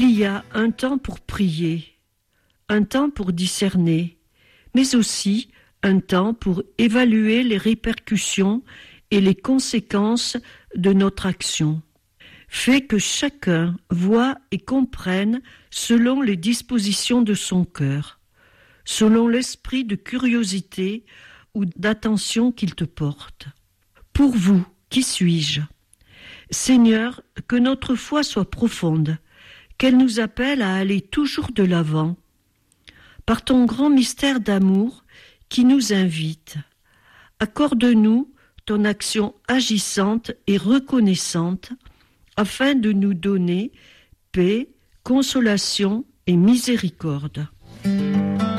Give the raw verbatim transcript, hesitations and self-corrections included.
Il y a un temps pour prier, un temps pour discerner, mais aussi un temps pour évaluer les répercussions et les conséquences de notre action. Fait que chacun voit et comprenne selon les dispositions de son cœur, selon l'esprit de curiosité ou d'attention qu'il te porte. Pour vous, qui suis-je ? Seigneur, que notre foi soit profonde, qu'elle nous appelle à aller toujours de l'avant, par ton grand mystère d'amour qui nous invite. Accorde-nous ton action agissante et reconnaissante, afin de nous donner paix, consolation et miséricorde.